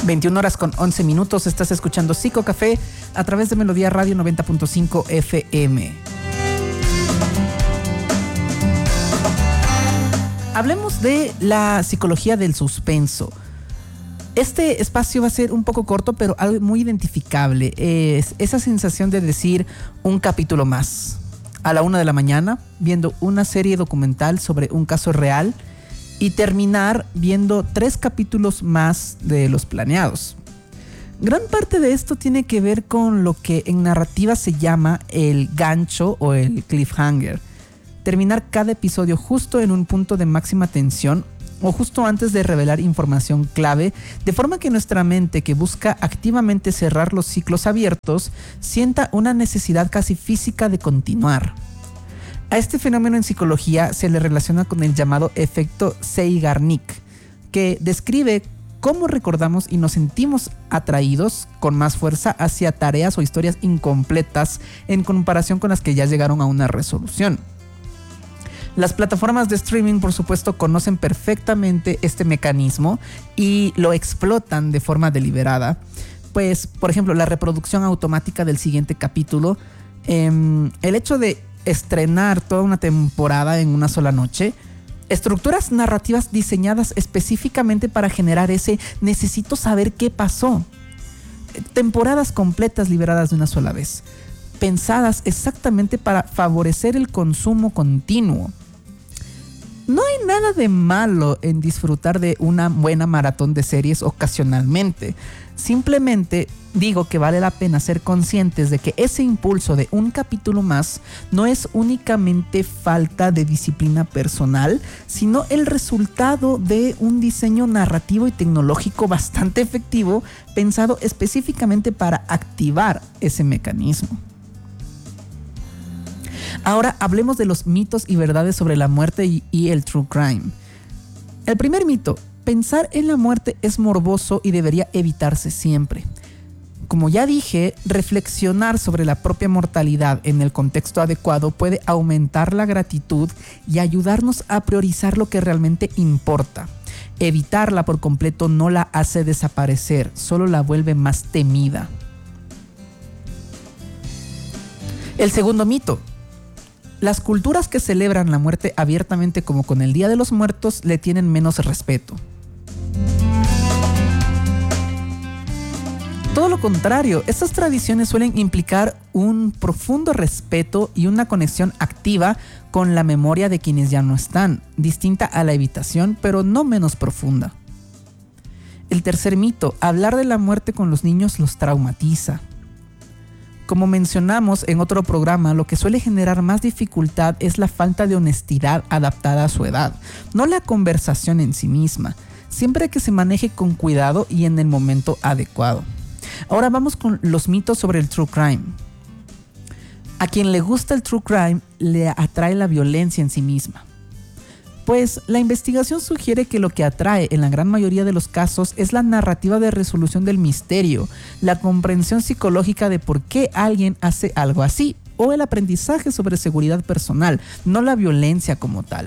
21 horas con 11 minutos. Estás escuchando Psico Café a través de Melodía Radio 90.5 FM. Hablemos de la psicología del suspenso. Este espacio va a ser un poco corto, pero algo muy identificable. Es esa sensación de decir un capítulo más. A la 1 de la mañana, viendo una serie documental sobre un caso real y terminar viendo 3 capítulos más de los planeados. Gran parte de esto tiene que ver con lo que en narrativa se llama el gancho o el cliffhanger. Terminar cada episodio justo en un punto de máxima tensión o justo antes de revelar información clave, de forma que nuestra mente, que busca activamente cerrar los ciclos abiertos, sienta una necesidad casi física de continuar. A este fenómeno en psicología se le relaciona con el llamado efecto Zeigarnik, que describe cómo recordamos y nos sentimos atraídos con más fuerza hacia tareas o historias incompletas en comparación con las que ya llegaron a una resolución. Las plataformas de streaming, por supuesto, conocen perfectamente este mecanismo y lo explotan de forma deliberada. Pues, por ejemplo, la reproducción automática del siguiente capítulo, el hecho de estrenar toda una temporada en una sola noche, estructuras narrativas diseñadas específicamente para generar ese necesito saber qué pasó, temporadas completas liberadas de una sola vez, pensadas exactamente para favorecer el consumo continuo. No hay nada de malo en disfrutar de una buena maratón de series ocasionalmente. Simplemente digo que vale la pena ser conscientes de que ese impulso de un capítulo más no es únicamente falta de disciplina personal, sino el resultado de un diseño narrativo y tecnológico bastante efectivo, pensado específicamente para activar ese mecanismo. Ahora hablemos de los mitos y verdades sobre la muerte y el true crime. El primer mito: pensar en la muerte es morboso y debería evitarse siempre. Como ya dije, reflexionar sobre la propia mortalidad en el contexto adecuado puede aumentar la gratitud y ayudarnos a priorizar lo que realmente importa. Evitarla por completo no la hace desaparecer, solo la vuelve más temida. El segundo mito: las culturas que celebran la muerte abiertamente, como con el Día de los Muertos, le tienen menos respeto. Todo lo contrario, estas tradiciones suelen implicar un profundo respeto y una conexión activa con la memoria de quienes ya no están, distinta a la evitación, pero no menos profunda. El tercer mito: hablar de la muerte con los niños los traumatiza. Como mencionamos en otro programa, lo que suele generar más dificultad es la falta de honestidad adaptada a su edad, no la conversación en sí misma, siempre que se maneje con cuidado y en el momento adecuado. Ahora vamos con los mitos sobre el true crime. A quien le gusta el true crime le atrae la violencia en sí misma. Pues la investigación sugiere que lo que atrae en la gran mayoría de los casos es la narrativa de resolución del misterio, la comprensión psicológica de por qué alguien hace algo así, o el aprendizaje sobre seguridad personal, no la violencia como tal.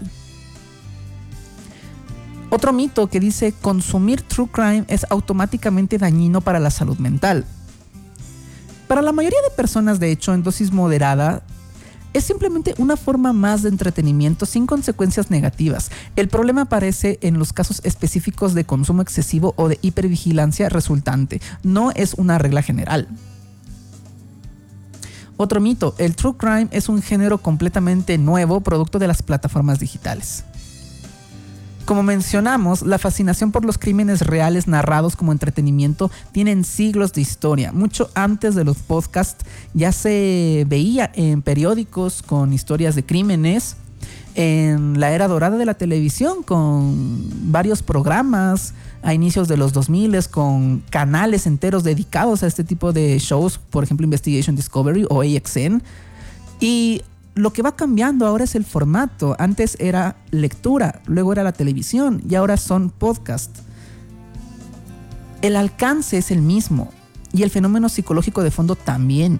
Otro mito que dice: consumir true crime es automáticamente dañino para la salud mental. Para la mayoría de personas, de hecho, en dosis moderada, es simplemente una forma más de entretenimiento sin consecuencias negativas. El problema aparece en los casos específicos de consumo excesivo o de hipervigilancia resultante. No es una regla general. Otro mito: el true crime es un género completamente nuevo, producto de las plataformas digitales. Como mencionamos, la fascinación por los crímenes reales narrados como entretenimiento tienen siglos de historia. Mucho antes de los podcasts ya se veía en periódicos con historias de crímenes, en la era dorada de la televisión con varios programas a inicios de los 2000 con canales enteros dedicados a este tipo de shows, por ejemplo Investigation Discovery o AXN. Y lo que va cambiando ahora es el formato. Antes era lectura, luego era la televisión y ahora son podcasts. El alcance es el mismo y el fenómeno psicológico de fondo también.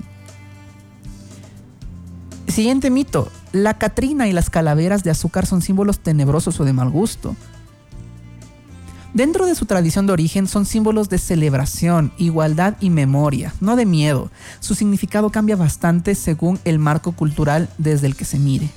Siguiente mito: la Catrina y las calaveras de azúcar son símbolos tenebrosos o de mal gusto. Dentro de su tradición de origen son símbolos de celebración, igualdad y memoria, no de miedo. Su significado cambia bastante según el marco cultural desde el que se mire.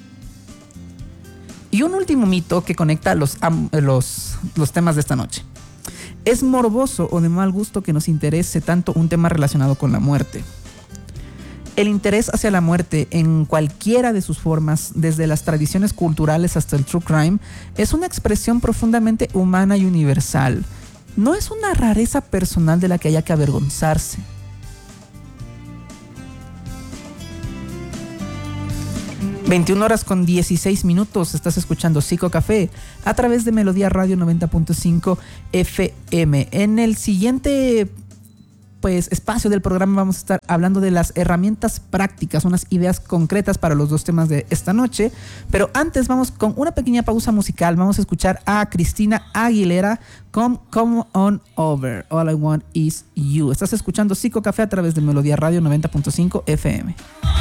Y un último mito que conecta los temas de esta noche. Es morboso o de mal gusto que nos interese tanto un tema relacionado con la muerte. El interés hacia la muerte en cualquiera de sus formas, desde las tradiciones culturales hasta el true crime, es una expresión profundamente humana y universal. No es una rareza personal de la que haya que avergonzarse. (21:16). Estás escuchando Psico Café a través de Melodía Radio 90.5 FM. En el siguiente espacio del programa vamos a estar hablando de las herramientas prácticas, unas ideas concretas para los dos temas de esta noche. Pero antes vamos con una pequeña pausa musical. Vamos a escuchar a Cristina Aguilera con Come On Over, All I Want Is You. Estás escuchando Psico Café a través de Melodía Radio 90.5 FM.